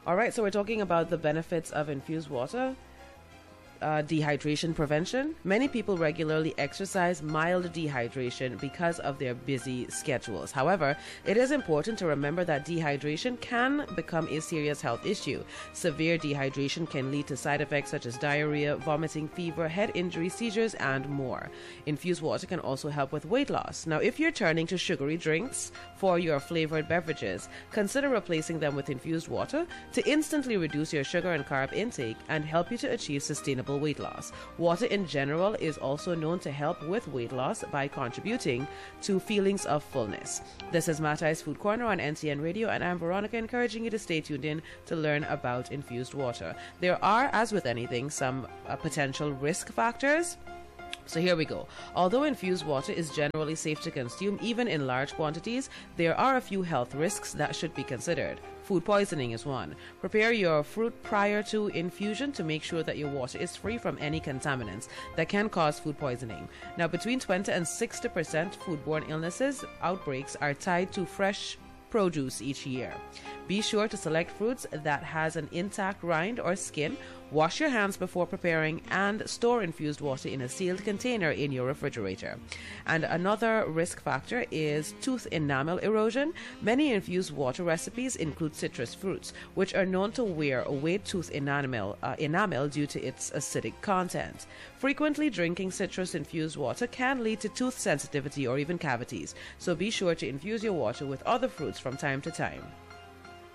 All right, so we're talking about the benefits of infused water. Dehydration prevention. Many people regularly exercise mild dehydration because of their busy schedules. However, it is important to remember that dehydration can become a serious health issue. Severe dehydration can lead to side effects such as diarrhea, vomiting, fever, head injury, seizures, and more. Infused water can also help with weight loss. Now, if you're turning to sugary drinks for your flavored beverages, consider replacing them with infused water to instantly reduce your sugar and carb intake and help you to achieve sustainable weight loss. Water in general is also known to help with weight loss by contributing to feelings of fullness. This is Matai's Food Corner on NTN Radio, and I'm Veronica, encouraging you to stay tuned in to learn about infused water. There are, as with anything, some potential risk factors. So here we go. Although infused water is generally safe to consume, even in large quantities, there are a few health risks that should be considered. Food poisoning is one. Prepare your fruit prior to infusion to make sure that your water is free from any contaminants that can cause food poisoning. Now, between 20 and 60% foodborne illnesses outbreaks are tied to fresh produce each year. Be sure to select fruits that has an intact rind or skin. Wash your hands before preparing and store infused water in a sealed container in your refrigerator. And another risk factor is tooth enamel erosion. Many infused water recipes include citrus fruits, which are known to wear away tooth enamel due to its acidic content. Frequently drinking citrus infused water can lead to tooth sensitivity or even cavities, so be sure to infuse your water with other fruits from time to time.